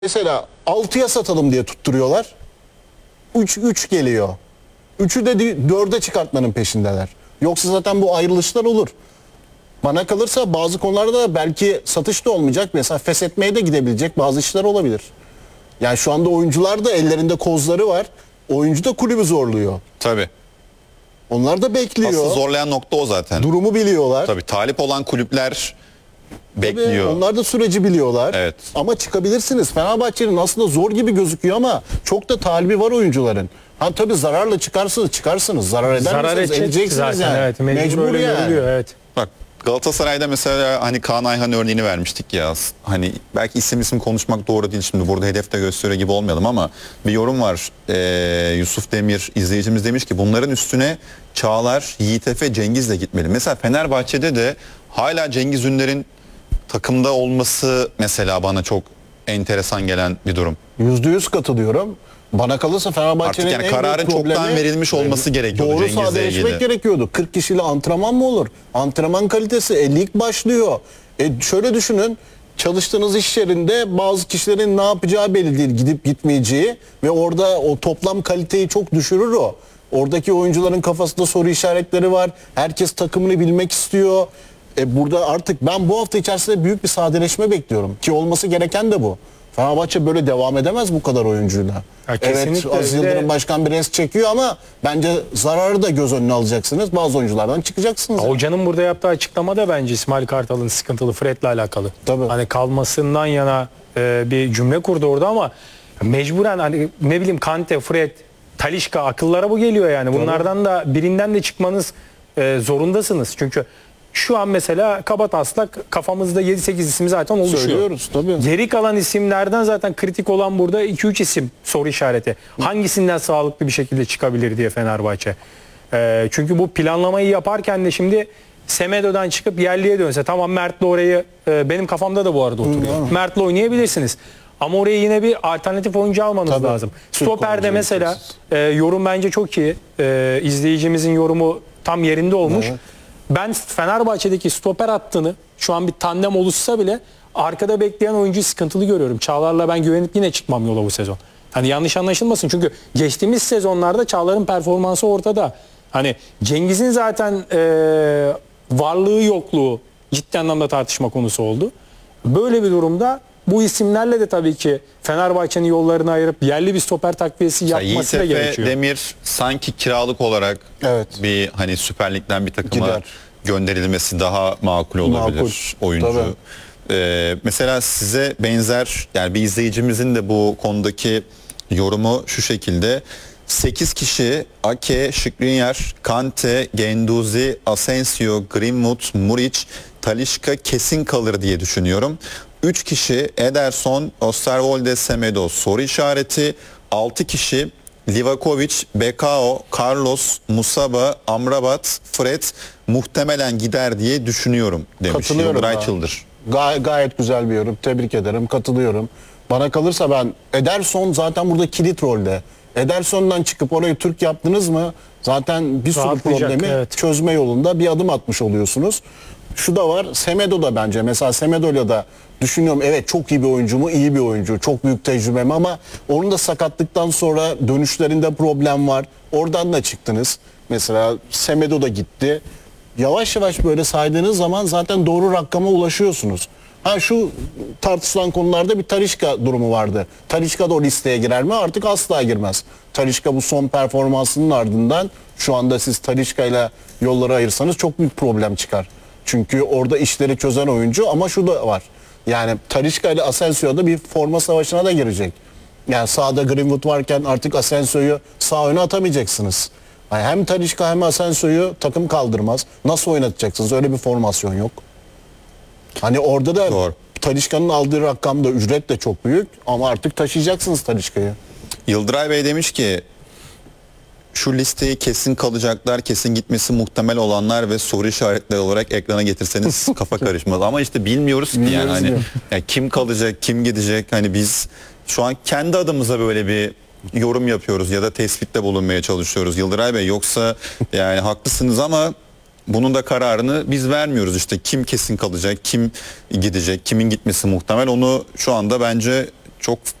Mesela 6'ya satalım diye tutturuyorlar. 3 geliyor. 3'ü de 4'e çıkartmanın peşindeler. Yoksa zaten bu ayrılışlar olur. Bana kalırsa bazı konularda belki satış da olmayacak. Mesela feshetmeye de gidebilecek bazı işler olabilir. Yani şu anda oyuncular da ellerinde kozları var. Oyuncu da kulübü zorluyor. Tabii. Onlar da bekliyor. Asıl zorlayan nokta o zaten. Durumu biliyorlar. Tabii talip olan kulüpler Tabii, bekliyor. onlar da süreci biliyorlar. Evet. Ama çıkabilirsiniz. Fenerbahçe'nin aslında zor gibi gözüküyor ama çok da talibi var oyuncuların. Ha tabii zararla çıkarsınız. Zarar eder Zarar misiniz? edecek Edeceksiniz zaten, yani. evet. Mecbur öyle yani. görülüyor, evet. Bak Galatasaray'da mesela hani Kaan Ayhan örneğini vermiştik ya. Hani belki isim konuşmak doğru değil, şimdi burada hedefte gösteriyor gibi olmayalım ama bir yorum var. Yusuf Demir izleyicimiz demiş ki bunların üstüne Çağlar, Yiğit Efe, Cengiz'le gitmeli. Mesela Fenerbahçe'de de hala Cengiz Ünder'in takımda olması mesela bana çok enteresan gelen bir durum. %100 katılıyorum. Bana kalırsa Fenerbahçe'nin Artık yani en kararın büyük problemi çoktan verilmiş olması gerekiyordu doğru Cengiz'le sadeleşmek ilgili. gerekiyordu. 40 kişiyle antrenman mı olur? Antrenman kalitesi lig başlıyor. Şöyle düşünün. Çalıştığınız iş yerinde bazı kişilerin ne yapacağı belli değil, gidip gitmeyeceği ve orada o toplam kaliteyi çok düşürür o. Oradaki oyuncuların kafasında soru işaretleri var. Herkes takımını bilmek istiyor. Burada artık ben bu hafta içerisinde büyük bir sadeleşme bekliyorum. Ki olması gereken de bu. Fenerbahçe böyle devam edemez bu kadar oyuncuyla. Ya Evet, kesinlikle. Aziz Yıldırım Başkan bir res çekiyor ama bence zararı da göz önüne alacaksınız. Bazı oyunculardan çıkacaksınız. Hocanın burada yaptığı açıklama da bence İsmail Kartal'ın sıkıntılı Fred'le alakalı. Tabii. Hani kalmasından yana bir cümle kurdu orada ama mecburen hani ne bileyim Kante, Fred, Talisca akıllara bu geliyor yani. Bunlardan da birinden de çıkmanız zorundasınız. Çünkü şu an mesela kabataslak kafamızda 7-8 isim zaten oluşuyor. Söylüyoruz tabii. Geri kalan isimlerden zaten kritik olan burada 2-3 isim soru işareti. Hangisinden sağlıklı bir şekilde çıkabilir diye Fenerbahçe. Çünkü bu planlamayı yaparken de şimdi Semedo'dan çıkıp yerliye dönse, tamam Mert'le orayı benim kafamda da bu arada oturuyor. Mert'le oynayabilirsiniz. Ama oraya yine bir alternatif oyuncu almanız Tabii. lazım. Türk Stoper'de oyuncu mesela yorum bence çok iyi. İzleyicimizin yorumu tam yerinde olmuş. Evet. Ben Fenerbahçe'deki stoper hattını şu an bir tandem oluşsa bile arkada bekleyen oyuncuyu sıkıntılı görüyorum. Çağlar'la ben güvenip yine çıkmam yola bu sezon. Hani yanlış anlaşılmasın çünkü geçtiğimiz sezonlarda Çağlar'ın performansı ortada. Hani Cengiz'in zaten varlığı yokluğu ciddi anlamda tartışma konusu oldu. Böyle bir durumda bu isimlerle de tabii ki Fenerbahçe'nin yollarını ayırıp yerli bir stoper takviyesi yapması da Yiğit Efe, gerekiyor. Demir sanki kiralık olarak Evet. bir hani Süper Lig'den bir takıma Gider. gönderilmesi daha makul olabilir Makul. oyuncu. Tabii. Mesela size benzer yani bir izleyicimizin de bu konudaki yorumu şu şekilde: 8 kişi Ake, Skriniar, Kante, Genduzi, Asensio, Greenwood, Muric, Talisca kesin kalır diye düşünüyorum. 3 kişi Ederson, Osterwolde, Semedo soru işareti. 6 kişi Livakovic, Bekao, Carlos, Musaba, Amrabat, Fred muhtemelen gider diye düşünüyorum demiş Katılıyorum Yıldıray ben. Çıldır. Gayet güzel bir yorum. Tebrik ederim. Katılıyorum. Bana kalırsa ben Ederson zaten burada kilit rolde. Ederson'dan çıkıp orayı Türk yaptınız mı zaten bir sürü Rahatlayacak, problemi evet. çözme yolunda bir adım atmış oluyorsunuz. Şu da var. Semedo da bence. Mesela Semedo'yla da düşünüyorum, evet çok iyi bir oyuncu mu? İyi bir oyuncu. Çok büyük tecrübe mi? Ama onun da sakatlıktan sonra dönüşlerinde problem var. Oradan da çıktınız. Mesela Semedo da gitti. Yavaş yavaş böyle saydığınız zaman zaten doğru rakama ulaşıyorsunuz. Ha şu tartışılan konularda bir Talisca durumu vardı. Talisca da o listeye girer mi? Artık asla girmez. Talisca bu son performansının ardından şu anda siz Talisca ile yolları ayırsanız çok büyük problem çıkar. Çünkü orada işleri çözen oyuncu ama şu da var. Yani Talisca ile Asensio'da bir forma savaşına da girecek. Yani sağda Greenwood varken artık Asensio'yu sağ öne atamayacaksınız. Yani hem Talisca hem Asensio'yu takım kaldırmaz. Nasıl oynatacaksınız? Öyle bir formasyon yok. Hani orada da Doğru. Talisca'nın aldığı rakam da ücret de çok büyük ama artık taşıyacaksınız Talisca'yı. Yıldıray Bey demiş ki şu listeyi kesin kalacaklar, kesin gitmesi muhtemel olanlar ve soru işaretleri olarak ekrana getirseniz kafa karışmaz. Ama işte bilmiyoruz ki yani Bilmiyoruz hani ya. yani kim kalacak, kim gidecek, hani biz şu an kendi adımıza böyle bir yorum yapıyoruz ya da tespitte bulunmaya çalışıyoruz Yıldıray Bey. Yoksa yani haklısınız ama bunun da kararını biz vermiyoruz. İşte kim kesin kalacak, kim gidecek, kimin gitmesi muhtemel, onu şu anda bence çok